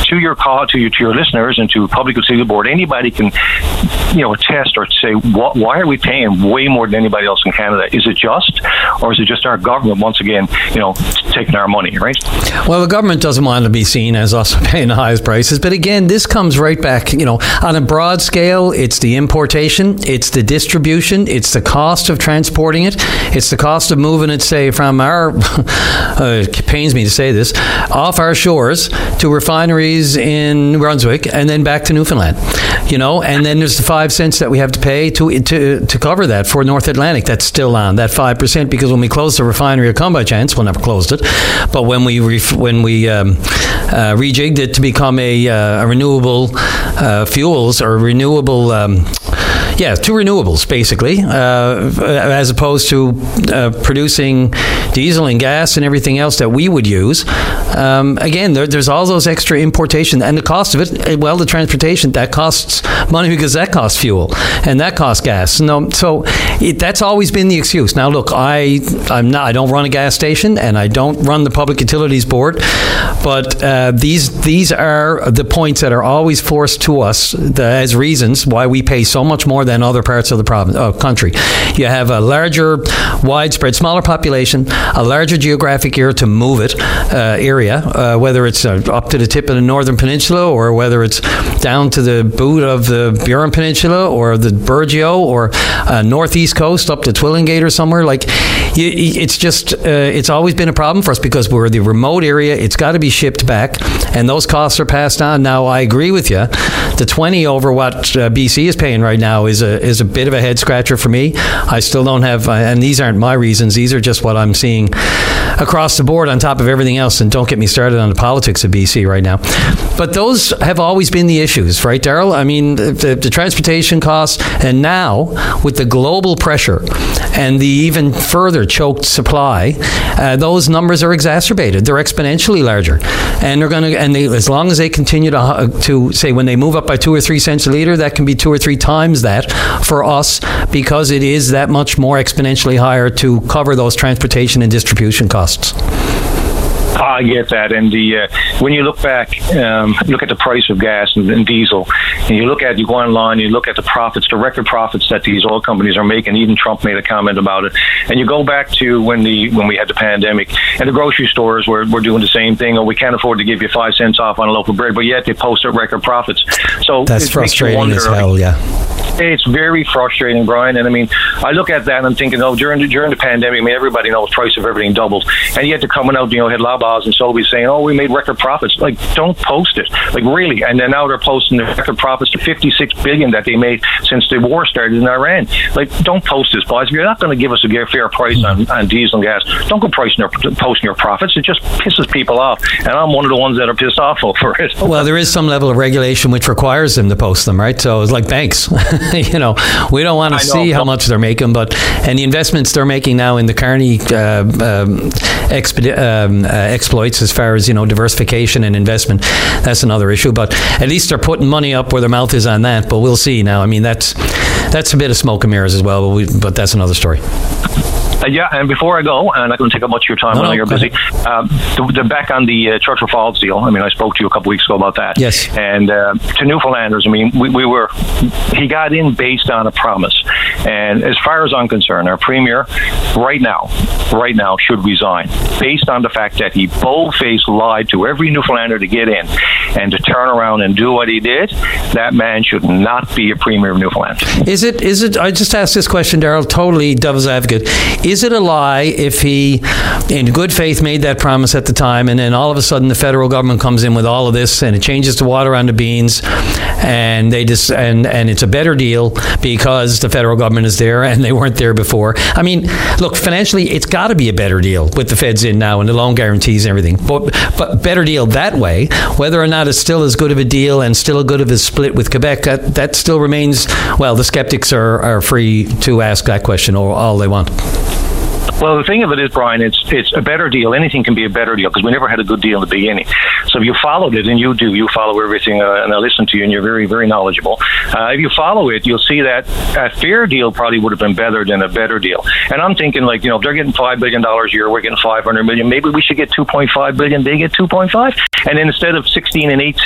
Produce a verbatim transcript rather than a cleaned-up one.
to your call to you to your listeners and to Public Utility Board, anybody can, you know, attest or say, what, why are we paying way more than anybody else in Canada? Is it just, or is it just our government once again, you know, taking our money, right? Well, the government doesn't want to be seen as us paying the highest prices, but again, this comes right back, you know, on a broad scale. It's the importation, it's the distribution, it's the cost of transporting it, it's the cost of moving it, say, from our, uh, it pains me to say this, off our shores to refineries in New Brunswick and then back to Newfoundland, you know, and then there's the five cents that we have to pay to to to cover that for North Atlantic. That's still on, that five percent, because when we closed the refinery at Come By Chance, we'll never closed it, but when we ref- when we um, uh, rejigged it to become a, uh, a renewable uh, fuels or renewable um, Yeah, two renewables, basically, uh, as opposed to uh, producing diesel and gas and everything else that we would use. Um, again, there, there's all those extra importation, and the cost of it, well, the transportation, that costs money because that costs fuel, and that costs gas. No, so it, that's always been the excuse. Now, look, I, I'm not, I don't run a gas station, and I don't run the Public Utilities Board, but uh, these these are the points that are always forced to us the, as reasons why we pay so much more than other parts of the province, uh, country. You have a larger, widespread, smaller population, a larger geographic area to move it, uh, area, uh, whether it's uh, up to the tip of the Northern Peninsula or whether it's down to the boot of the Burin Peninsula or the Burgeo or uh, northeast coast up to Twillingate or somewhere. Like, you, it's just, uh, it's always been a problem for us because we're the remote area. It's got to be shipped back, and those costs are passed on. Now, I agree with you. The twenty over what uh, B C is paying right now is a is a bit of a head scratcher for me. I still don't have, uh, and these aren't my reasons. These are just what I'm seeing across the board on top of everything else. And don't get me started on the politics of B C right now. But those have always been the issues, right, Darrell? I mean, the, the transportation costs, and now with the global pressure and the even further choked supply, uh, those numbers are exacerbated. They're exponentially larger, and they're going to. And they, as long as they continue to uh, to say when they move up by two or three cents a liter, that can be two or three times that for us because it is that much more exponentially higher to cover those transportation and distribution costs. I get that, and the uh, when you look back, um, look at the price of gas and, and diesel, and you look at you go online, you look at the profits, the record profits that these oil companies are making. Even Trump made a comment about it, and you go back to when the when we had the pandemic, and the grocery stores were, were doing the same thing. Or we can't afford to give you five cents off on a loaf of bread, but yet they post at record profits. So that's frustrating wonder, as hell. Like, yeah. It's very frustrating, Brian. And I mean, I look at that and I'm thinking, oh, during the, during the pandemic, I mean, everybody knows the price of everything doubled. And yet they're coming out, you know, had Loblaws and Sobeys saying, oh, we made record profits. Like, don't post it. Like, really. And then now they're posting the record profits to fifty-six billion dollars that they made since the war started in Iran. Like, don't post this, boys. If you're not going to give us a fair price on, on diesel and gas, don't go pricing your, posting your profits. It just pisses people off. And I'm one of the ones that are pissed off over it. Well, there is some level of regulation which requires them to post them, right? So it's like banks. You know, we don't want to see how much they're making, but and the investments they're making now in the Carney uh, um, expedi- um, uh, exploits as far as, you know, diversification and investment, that's another issue. But at least they're putting money up where their mouth is on that. But we'll see now. I mean, that's that's a bit of smoke and mirrors as well, but, we, but that's another story. Uh, yeah, and before I go, and I'm not going to take up much of your time, no, I know no, you're busy, uh, the, the back on the uh, Churchill Falls deal, I mean, I spoke to you a couple weeks ago about that. Yes. And uh, to Newfoundlanders, I mean, we, we were, he got in based on a promise. And as far as I'm concerned, our premier right now, right now should resign based on the fact that he bold-faced lied to every Newfoundlander to get in, and to turn around and do what he did. That man should not be a premier of Newfoundland. Is it, is it, I just asked this question, Darrell, totally devil's advocate. Is it a lie if he, in good faith, made that promise at the time, and then all of a sudden the federal government comes in with all of this, and it changes the water on the beans, and they just and and it's a better deal because the federal government is there and they weren't there before? I mean, look, financially, it's got to be a better deal with the feds in now and the loan guarantees and everything. But but better deal that way. Whether or not it's still as good of a deal and still a good of a split with Quebec, that, that still remains. Well, the skeptics are are free to ask that question or all they want. Well, the thing of it is, Brian, it's it's a better deal. Anything can be a better deal because we never had a good deal in the beginning. So if you followed it, and you do, you follow everything, uh, and I listen to you, and you're very, very knowledgeable. Uh, if you follow it, you'll see that a fair deal probably would have been better than a better deal. And I'm thinking, like, you know, if they're getting five billion dollars a year, we're getting five hundred million dollars. Maybe we should get two point five billion dollars. They get two point five, and then instead of sixteen and eight